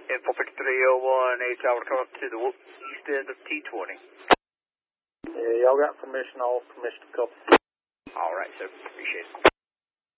Info 5301, tower, come up to the east end of T20. Yeah, y'all got permission, all permission to couple. All right, sir. Appreciate it.